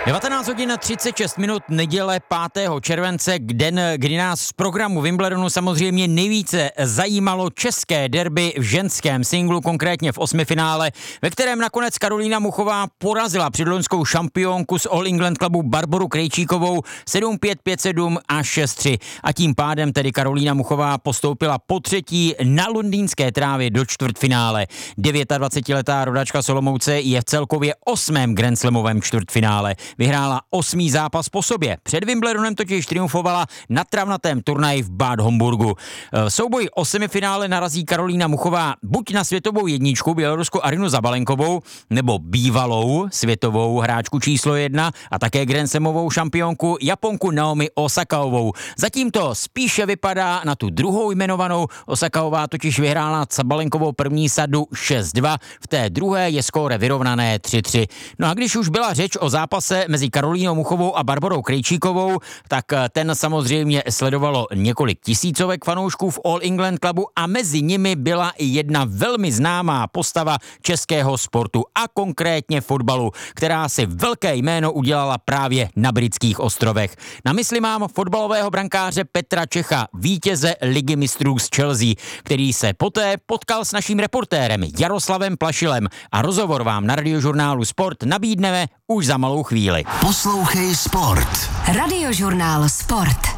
19 hodin 36 minut neděle 5. července, den, kdy nás z programu Wimbledonu samozřejmě nejvíce zajímalo české derby v ženském singlu, konkrétně v osmifinále, ve kterém nakonec Karolína Muchová porazila předloňskou šampionku z All England Clubu Barboru Krejčíkovou 7-5, 5-7 a 6-3. A tím pádem tedy Karolína Muchová postoupila po třetí na londýnské trávě do čtvrtfinále. 29letá rodačka z Olomouce je v celkově 8. grandslamovém čtvrtfinále. Vyhrála 8. zápas po sobě. Před Wimbledonem totiž triumfovala na travnatém turnaji v Bad Homburgu. V souboji o semifinále narazí Karolína Muchová buď na světovou jedničku běloruskou Arinu Zabalenkovou, nebo bývalou světovou hráčku číslo 1 a také grandslamovou šampionku Japonku Naomi Osakaovou. Zatím to spíše vypadá na tu druhou jmenovanou. Osakaová totiž vyhrála nad Zabalenkovou první sadu 6-2, v té druhé je skóre vyrovnané 3-3. No a když už byla řeč o zápase mezi Karolínou Muchovou a Barborou Krejčíkovou, tak ten samozřejmě sledovalo několik tisícovek fanoušků v All England Clubu a mezi nimi byla i jedna velmi známá postava českého sportu a konkrétně fotbalu, která si velké jméno udělala právě na Britských ostrovech. Na mysli mám fotbalového brankáře Petra Čecha, vítěze Ligy mistrů z Chelsea, který se poté potkal s naším reportérem Jaroslavem Plašilem a rozhovor vám na Radiožurnálu Sport nabídneme už za malou chvíli. Poslouchej Sport. Radiožurnál Sport.